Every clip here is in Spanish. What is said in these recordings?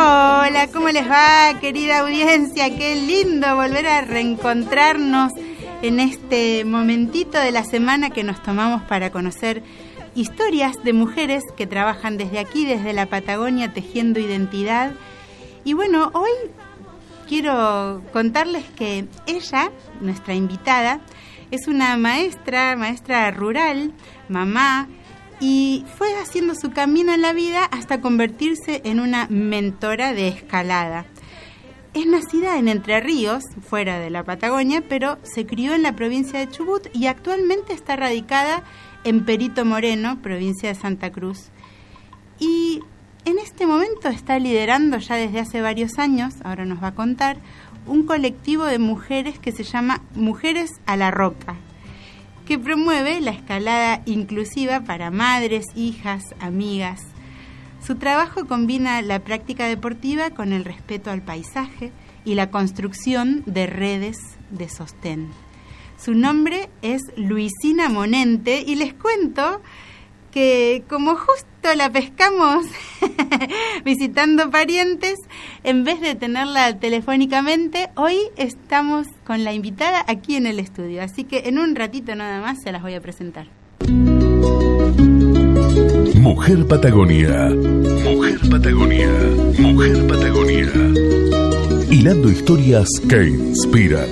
Hola, ¿cómo les va, querida audiencia? Qué lindo volver a reencontrarnos en este momentito de la semana que nos tomamos para conocer historias de mujeres que trabajan desde aquí, desde la Patagonia, tejiendo identidad. Y bueno, hoy quiero contarles que ella, nuestra invitada, es una maestra rural, mamá, y fue haciendo su camino en la vida hasta convertirse en una mentora de escalada. Es nacida en Entre Ríos, fuera de la Patagonia, pero se crió en la provincia de Chubut y actualmente está radicada en Perito Moreno, provincia de Santa Cruz. Y en este momento está liderando ya desde hace varios años, ahora nos va a contar, un colectivo de mujeres que se llama Mujeres a la Roca, que promueve la escalada inclusiva para madres, hijas, amigas. Su trabajo combina la práctica deportiva con el respeto al paisaje y la construcción de redes de sostén. Su nombre es Luisina Monente y les cuento que como justo la pescamos visitando parientes, en vez de tenerla telefónicamente, hoy estamos con la invitada aquí en el estudio. Así que en un ratito nada más se las voy a presentar. Mujer Patagonia. Mujer Patagonia. Mujer Patagonia. Hilando historias que inspiran.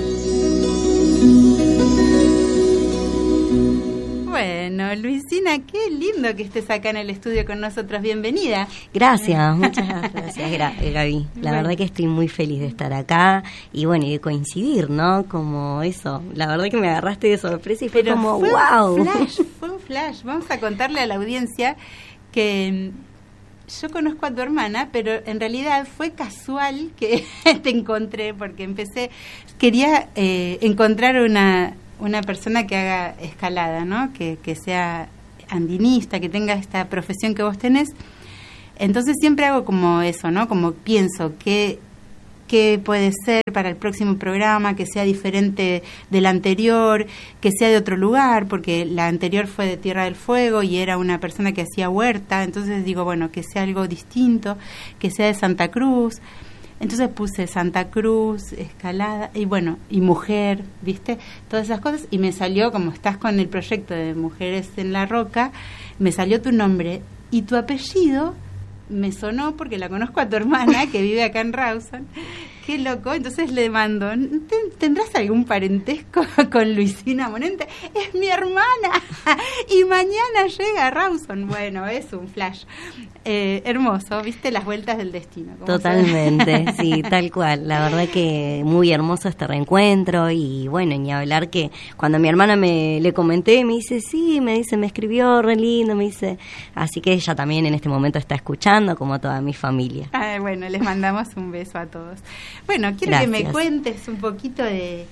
Bueno, Luisina, qué lindo que estés acá en el estudio con nosotros. Bienvenida. Gracias, muchas gracias, Gaby. La verdad que estoy muy feliz de estar acá y bueno, y de coincidir, ¿no? Como eso, la verdad que me agarraste de sorpresa y fue como wow. Fue un flash. Vamos a contarle a la audiencia que yo conozco a tu hermana, pero en realidad fue casual que te encontré porque quería encontrar una persona que haga escalada, ¿no? Que sea andinista, que tenga esta profesión que vos tenés. Entonces siempre hago como eso, ¿no? Como pienso qué puede ser para el próximo programa, que sea diferente del anterior, que sea de otro lugar, porque la anterior fue de Tierra del Fuego y era una persona que hacía huerta. Entonces digo, bueno, que sea algo distinto, que sea de Santa Cruz. Entonces puse Santa Cruz, escalada, y bueno, y mujer, ¿viste? Todas esas cosas, y me salió, como estás con el proyecto de Mujeres en la Roca, me salió tu nombre, y tu apellido me sonó porque la conozco a tu hermana, que vive acá en Rawson. Qué loco, entonces le mando, ¿tendrás algún parentesco con Luisina Monente? Es mi hermana, y mañana llega a Rawson. Bueno, es un flash. Hermoso, ¿viste? Las vueltas del destino. Totalmente, sí, tal cual. La verdad que muy hermoso este reencuentro y bueno, ni hablar que cuando a mi hermana le comenté, me dice, sí, me escribió re lindo, me dice, así que ella también en este momento está escuchando, como toda mi familia. Bueno, les mandamos un beso a todos. Bueno, quiero Gracias. Que me cuentes un poquito de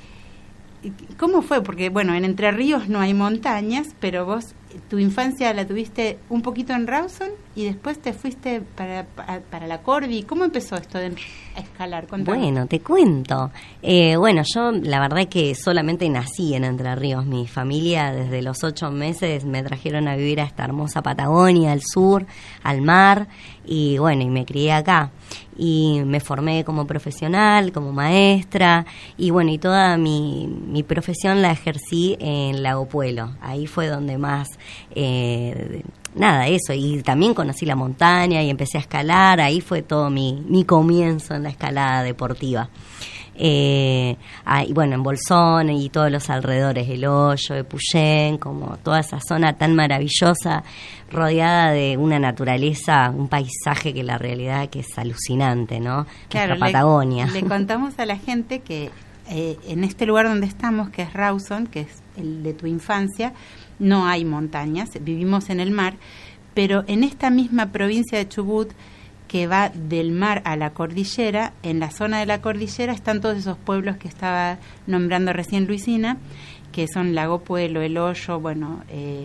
cómo fue, porque bueno, en Entre Ríos no hay montañas, pero vos tu infancia la tuviste un poquito en Rawson y después te fuiste para la Cordi. ¿Cómo empezó esto de escalar? Contame. Bueno, te cuento. Bueno, yo la verdad que solamente nací en Entre Ríos. Mi familia desde los 8 meses me trajeron a vivir a esta hermosa Patagonia, al sur, al mar, y bueno, y me crié acá. Y me formé como profesional, como maestra, y bueno, y toda mi profesión la ejercí en Lago Puelo. Ahí fue donde más, nada, eso, y también conocí la montaña y empecé a escalar. Ahí fue todo mi comienzo en la escalada deportiva. Y bueno, en Bolsón y todos los alrededores, El Hoyo, Epuyén, como toda esa zona tan maravillosa, rodeada de una naturaleza, un paisaje que la realidad que es alucinante, ¿no? Claro, nuestra Patagonia. Le contamos a la gente que en este lugar donde estamos, que es Rawson, que es el de tu infancia, no hay montañas, vivimos en el mar, pero en esta misma provincia de Chubut, que va del mar a la cordillera, en la zona de la cordillera están todos esos pueblos que estaba nombrando recién Luisina, que son Lago Puelo, El Hoyo, bueno,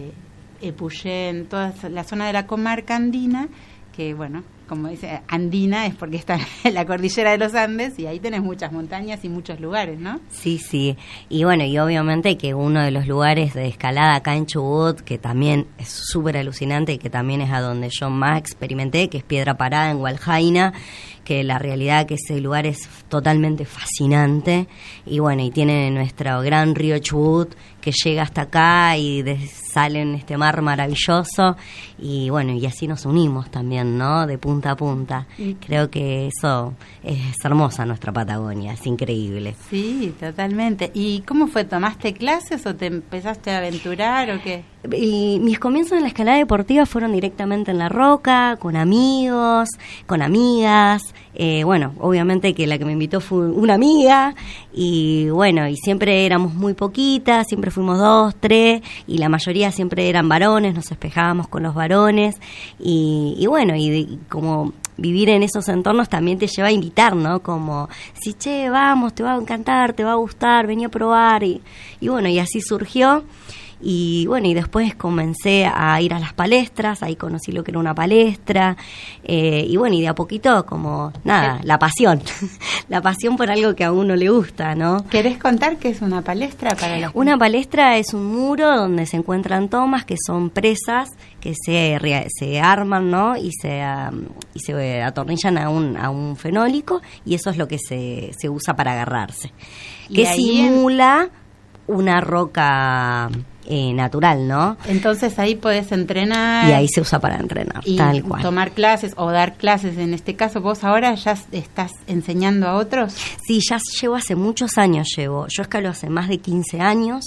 Epuyén, toda la zona de la comarca andina, que bueno, como dice, andina es porque está en la cordillera de los Andes y ahí tenés muchas montañas y muchos lugares, ¿no? Sí, sí. Y bueno, y obviamente que uno de los lugares de escalada acá en Chubut, que también es súper alucinante y que también es a donde yo más experimenté, que es Piedra Parada en Hualjaina, que la realidad que ese lugar es totalmente fascinante, y bueno, y tiene nuestro gran río Chubut que llega hasta acá y sale en este mar maravilloso, y bueno, y así nos unimos también, ¿no? De punta a punta. Creo que eso es hermosa, nuestra Patagonia, es increíble. Sí, totalmente. ¿Y cómo fue? ¿Tomaste clases o te empezaste a aventurar o qué? Y mis comienzos en la escalada deportiva fueron directamente en la roca, con amigos, con amigas. Bueno, obviamente que la que me invitó fue una amiga, y bueno, y siempre éramos muy poquitas, siempre fuimos 2, 3, y la mayoría siempre eran varones, nos espejábamos con los varones, y bueno, y como vivir en esos entornos también te lleva a invitar, ¿no? Como, si che, vamos, te va a encantar, te va a gustar, vení a probar, y bueno, y así surgió. Y bueno, y después comencé a ir a las palestras, ahí conocí lo que era una palestra, y bueno, y de a poquito como, nada, la pasión por algo que a uno le gusta, ¿no? ¿Querés contar qué es una palestra para los... Una palestra es un muro donde se encuentran tomas, que son presas, que se arman, ¿no? Y se atornillan a un fenólico, y eso es lo que se usa para agarrarse, que simula una roca natural, ¿no? Entonces ahí podés entrenar. Y ahí se usa para entrenar, y tal cual. Tomar clases o dar clases, en este caso. ¿Vos ahora ya estás enseñando a otros? Sí, ya llevo hace muchos años, yo escalo hace más de 15 años.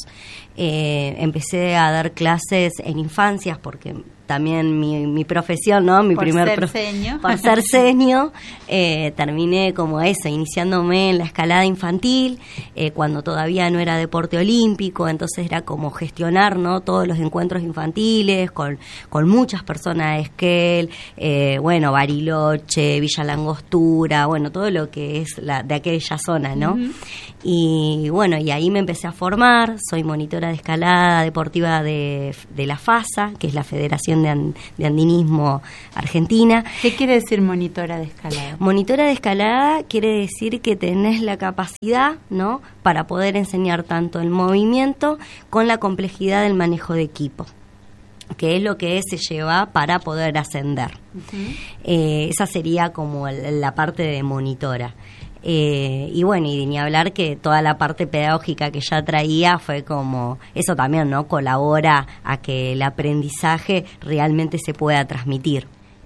Empecé a dar clases en infancias porque también mi profesión, ¿no? Por ser seño, terminé como eso, iniciándome en la escalada infantil, cuando todavía no era deporte olímpico, entonces era como gestionar, ¿no? Todos los encuentros infantiles con muchas personas de Esquel, bueno, Bariloche, Villa Langostura, bueno, todo lo que es de aquella zona, ¿no? Uh-huh. Y bueno, y ahí me empecé a formar, soy monitora de escalada deportiva de la FASA, que es la Federación de Andinismo Argentina. ¿Qué quiere decir monitora de escalada? Monitora de escalada quiere decir que tenés la capacidad, ¿no?, para poder enseñar tanto el movimiento con la complejidad del manejo de equipo, que es lo que se lleva para poder ascender. Uh-huh. Esa sería como la parte de monitora. Y bueno, y ni hablar que toda la parte pedagógica que ya traía fue como, eso también, ¿no?, colabora a que el aprendizaje realmente se pueda transmitir.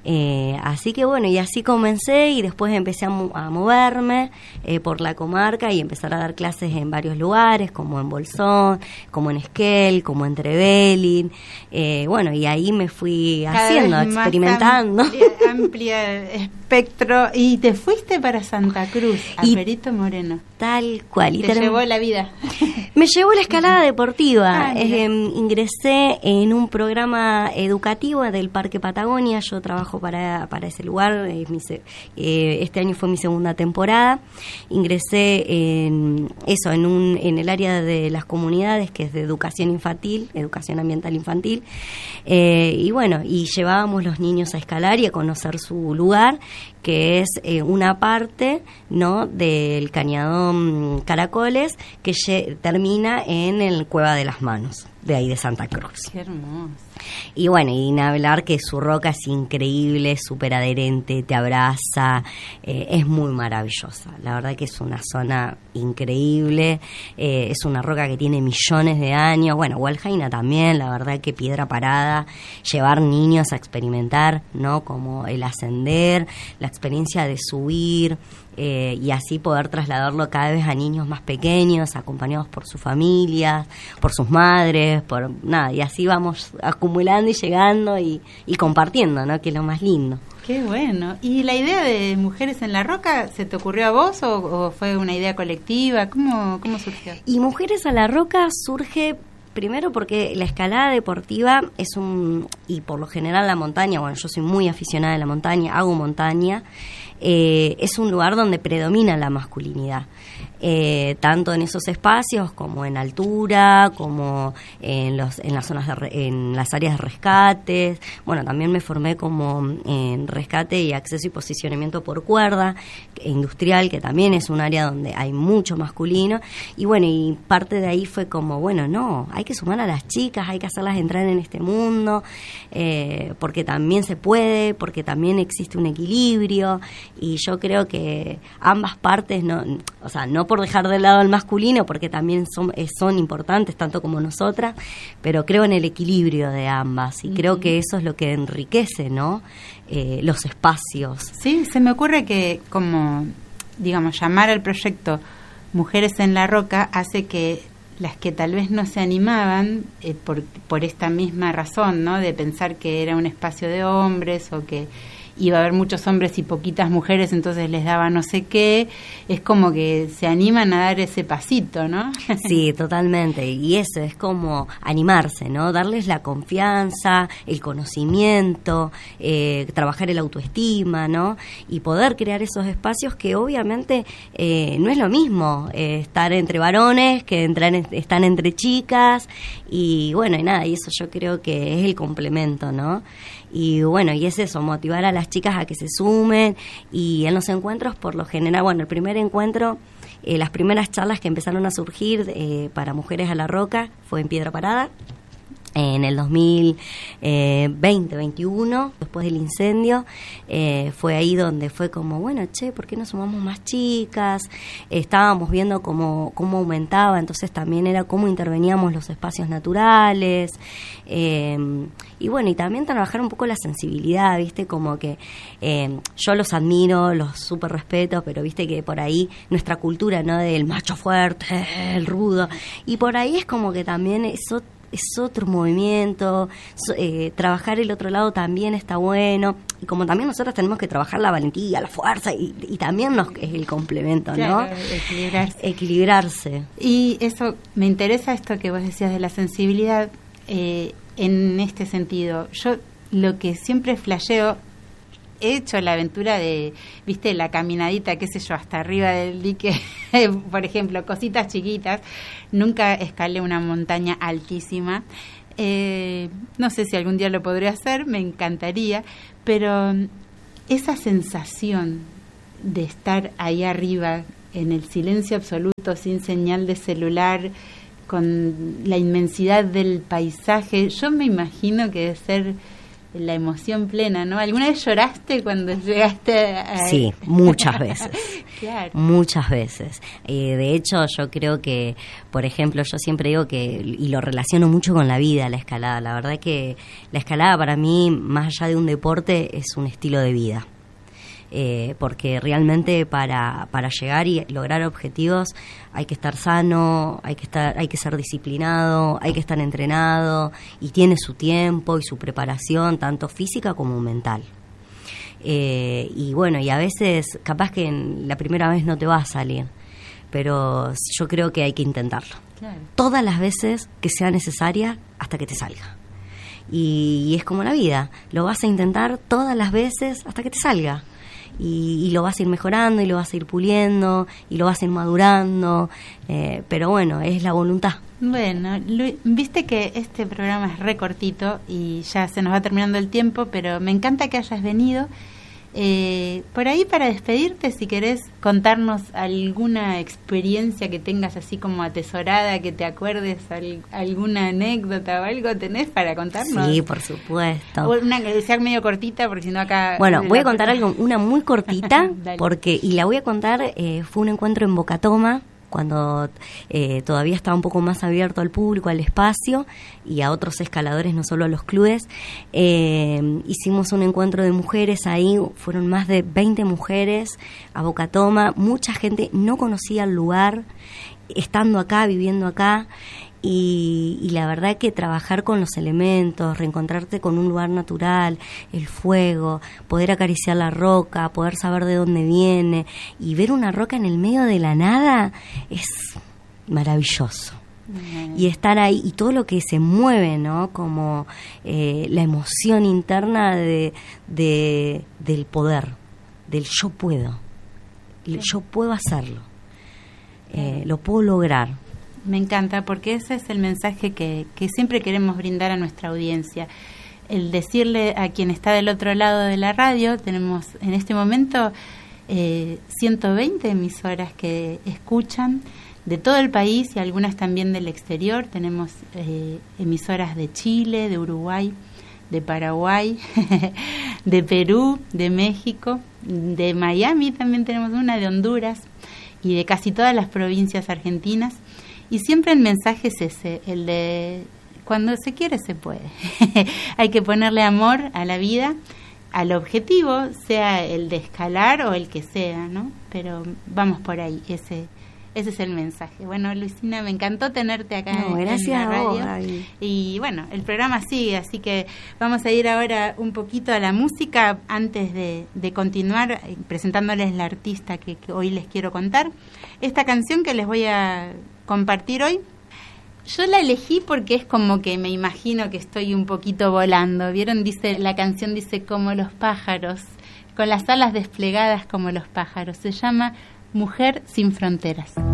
Así que bueno, y así comencé, y después empecé a moverme por la comarca y empezar a dar clases en varios lugares, como en Bolsón, como en Esquel, como en Trevelin. Bueno, y ahí me fui haciendo, experimentando. Amplia espectro. Y te fuiste para Santa Cruz, a Perito Moreno. Tal cual. Te llevó la vida. Me llevó la escalada deportiva. Ingresé en un programa educativo del Parque Patagonia. Yo trabajo para ese lugar. Este año fue mi segunda temporada. Ingresé en el área de las comunidades, que es de educación infantil, educación ambiental infantil. Y bueno, y llevábamos los niños a escalar y a conocer su lugar, que es una parte, ¿no?, del Cañadón Caracoles, que termina en el Cueva de las Manos, de ahí de Santa Cruz. Qué hermoso. Y bueno, y ni hablar que su roca es increíble, súper adherente, te abraza, es muy maravillosa. La verdad que es una zona increíble, es una roca que tiene millones de años. Bueno, Hualjaina también, la verdad que piedra parada, llevar niños a experimentar, ¿no?, como el ascender, la experiencia de subir, y así poder trasladarlo cada vez a niños más pequeños, acompañados por sus familias, por sus madres, y así vamos acumulando y llegando y compartiendo, ¿no?, que es lo más lindo. Qué bueno. ¿Y la idea de Mujeres en la Roca se te ocurrió a vos o fue una idea colectiva? ¿Cómo surgió? Y Mujeres en la Roca surge primero porque la escalada deportiva y por lo general la montaña, bueno, yo soy muy aficionada a la montaña, hago montaña, es un lugar donde predomina la masculinidad, tanto en esos espacios como en altura, como en las zonas en las áreas de rescates. Bueno, también me formé como en rescate y acceso y posicionamiento por cuerda industrial, que también es un área donde hay mucho masculino, y bueno, y parte de ahí fue como, bueno, no, hay que sumar a las chicas, hay que hacerlas entrar en este mundo, porque también se puede, porque también existe un equilibrio. y yo creo que ambas partes, no, o sea, no por dejar de lado al masculino, porque también son importantes tanto como nosotras, pero creo en el equilibrio de ambas y creo que eso es lo que enriquece, ¿no? Los espacios. Sí, se me ocurre que como, digamos, llamar al proyecto Mujeres en la Roca hace que las que tal vez no se animaban por esta misma razón, ¿no? De pensar que era un espacio de hombres o que iba a haber muchos hombres y poquitas mujeres, entonces les daba no sé qué, es como que se animan a dar ese pasito, ¿no? Sí, totalmente, y eso es como animarse, ¿no? Darles la confianza, el conocimiento, trabajar el autoestima, ¿no? Y poder crear esos espacios que obviamente no es lo mismo estar entre varones que están entre chicas, y bueno, y nada, y eso yo creo que es el complemento, ¿no? Y bueno, y es eso, motivar a las chicas a que se sumen, y en los encuentros por lo general, bueno, el primer encuentro, las primeras charlas que empezaron a surgir para Mujeres a la Roca fue en Piedra Parada, en el 2020-21, después del incendio, fue ahí donde fue como, bueno, ¿por qué no sumamos más chicas? Estábamos viendo cómo aumentaba, entonces también era cómo interveníamos los espacios naturales, y bueno, y también trabajar un poco la sensibilidad, ¿viste? Como que yo los admiro, los súper respeto, pero viste que por ahí nuestra cultura, ¿no? Del macho fuerte, el rudo, y por ahí es como que también eso es otro movimiento, trabajar el otro lado también está bueno, y como también nosotros tenemos que trabajar la valentía, la fuerza, y también es el complemento, claro, ¿no? Equilibrarse. Y eso, me interesa esto que vos decías de la sensibilidad, en este sentido. Yo lo que siempre flasheo, he hecho la aventura de, viste, la caminadita, qué sé yo, hasta arriba del dique, por ejemplo, cositas chiquitas. Nunca escalé una montaña altísima. No sé si algún día lo podré hacer, me encantaría, pero esa sensación de estar ahí arriba, en el silencio absoluto, sin señal de celular, con la inmensidad del paisaje, yo me imagino que debe ser la emoción plena, ¿no? ¿Alguna vez lloraste cuando llegaste a...? Sí, muchas veces. Claro. Muchas veces. De hecho, yo creo que, por ejemplo, yo siempre digo que, y lo relaciono mucho con la vida, la escalada. La verdad que la escalada para mí, más allá de un deporte, es un estilo de vida. Porque realmente para llegar y lograr objetivos hay que estar sano, hay que ser disciplinado, hay que estar entrenado, y tiene su tiempo y su preparación, tanto física como mental. Y bueno, y a veces capaz que la primera vez no te va a salir, pero yo creo que hay que intentarlo. Claro. Todas las veces que sea necesaria hasta que te salga. Y es como la vida, lo vas a intentar todas las veces hasta que te salga. Y lo vas a ir mejorando y lo vas a ir puliendo y lo vas a ir madurando, pero bueno, es la voluntad. Bueno, viste que este programa es re cortito y ya se nos va terminando el tiempo, pero me encanta que hayas venido. Por ahí, para despedirte, si querés contarnos alguna experiencia que tengas así como atesorada, que te acuerdes, alguna anécdota o algo, ¿tenés para contarnos? Sí, por supuesto. O una que sea medio cortita, porque si no acá... Bueno, voy a contar una muy cortita, y la voy a contar, fue un encuentro en Boca Toma, cuando todavía estaba un poco más abierto al público, al espacio y a otros escaladores, no solo a los clubes. Hicimos un encuentro de mujeres ahí, fueron más de 20 mujeres a Boca Toma, mucha gente no conocía el lugar, estando acá, viviendo acá. Y la verdad que trabajar con los elementos, reencontrarte con un lugar natural, el fuego, poder acariciar la roca, poder saber de dónde viene y ver una roca en el medio de la nada es maravilloso. Y estar ahí y todo lo que se mueve, ¿no? Como la emoción interna del poder, del yo puedo, yo puedo hacerlo, lo puedo lograr. Me encanta, porque ese es el mensaje que siempre queremos brindar a nuestra audiencia. El decirle a quien está del otro lado de la radio, tenemos en este momento 120 emisoras que escuchan de todo el país y algunas también del exterior. Tenemos emisoras de Chile, de Uruguay, de Paraguay, de Perú, de México, de Miami también tenemos una, de Honduras y de casi todas las provincias argentinas. Y siempre el mensaje es ese, el de cuando se quiere se puede. Hay que ponerle amor a la vida, al objetivo, sea el de escalar o el que sea, ¿no? Pero vamos por ahí, ese es el mensaje. Bueno, Luisina, me encantó tenerte acá en la radio. Vos, y bueno, el programa sigue, así que vamos a ir ahora un poquito a la música antes de continuar presentándoles la artista que hoy les quiero contar. Esta canción que les voy a compartir hoy, yo la elegí porque es como que me imagino que estoy un poquito volando. ¿Vieron? La canción dice como los pájaros, con las alas desplegadas como los pájaros. Se llama Mujer sin fronteras.